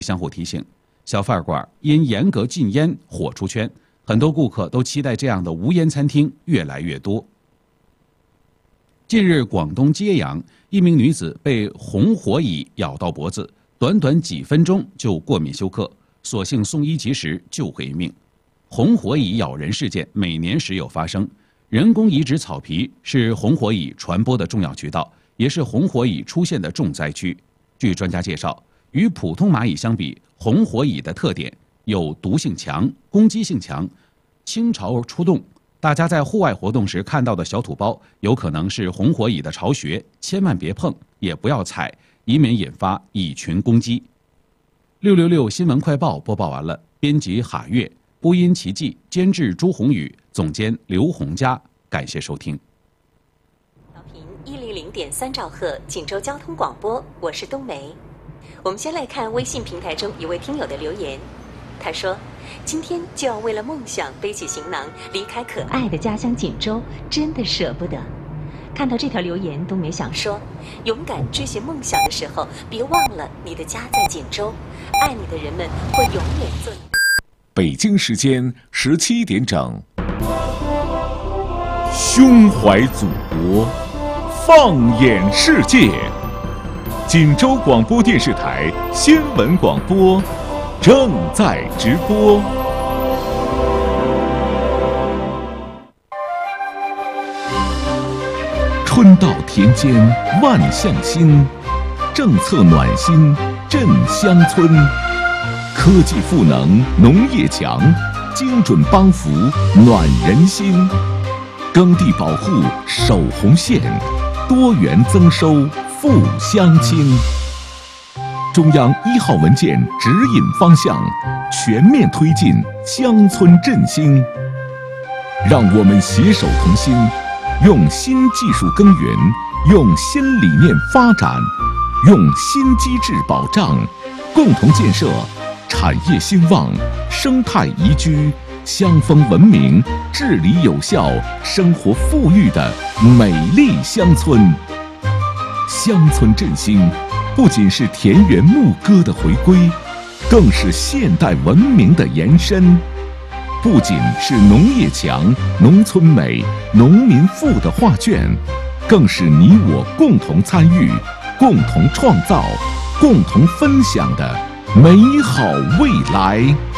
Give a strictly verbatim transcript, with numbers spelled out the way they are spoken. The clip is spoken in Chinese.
相互提醒。小饭馆因严格禁烟火出圈，很多顾客都期待这样的无烟餐厅越来越多。近日，广东揭阳一名女子被红火蚁咬到脖子，短短几分钟就过敏休克，所幸送医及时救回一命。红火蚁咬人事件每年时有发生，人工移植草皮是红火蚁传播的重要渠道，也是红火蚁出现的重灾区。据专家介绍，与普通蚂蚁相比，红火蚁的特点有毒性强、攻击性强、倾巢出动。大家在户外活动时看到的小土包，有可能是红火蚁的巢穴，千万别碰，也不要踩，以免引发蚁群攻击。六六六新闻快报播报完了，编辑哈月，播音奇迹，监制朱宏宇，总监刘洪佳，感谢收听。 调频一零零点三兆赫，锦州交通广播，我是冬梅。我们先来看微信平台中一位听友的留言，他说：“今天就要为了梦想背起行囊，离开可爱的家乡锦州，真的舍不得。”看到这条留言，冬梅想说：勇敢追寻梦想的时候，别忘了你的家在锦州，爱你的人们会永远做你。 北京时间十七点整，胸怀祖国，放眼世界。锦州广播电视台新闻广播正在直播。春到田间万象新，政策暖心振乡村。科技赋能农业强，精准帮扶暖人心。耕地保护守红线，多元增收复乡亲。中央一号文件指引方向，全面推进乡村振兴。让我们携手同心，用新技术耕耘，用新理念发展，用新机制保障，共同建设产业兴旺、生态宜居、乡风文明、治理有效、生活富裕的美丽乡村。乡村振兴不仅是田园牧歌的回归，更是现代文明的延伸，不仅是农业强、农村美、农民富的画卷，更是你我共同参与、共同创造、共同分享的美好未来。